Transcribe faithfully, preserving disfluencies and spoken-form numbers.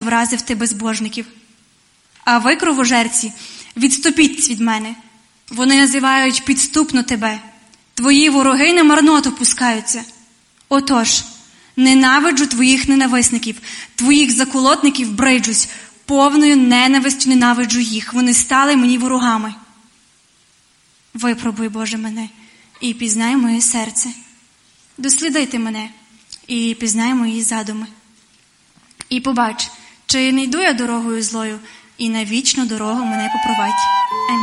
вразив ти безбожників. А ви, кровожерці, відступіть від мене. Вони називають підступно тебе. Твої вороги на марноту пускаються. Отож, ненавиджу твоїх ненависників, твоїх заколотників бриджусь, повною ненавистю ненавиджу їх. Вони стали мені ворогами. Випробуй, Боже, мене, і пізнай моє серце. Дослідити мене, і пізнай мої задуми. І побач, чи не йду я дорогою злою, і на вічну дорогу мене попровадь. Амінь.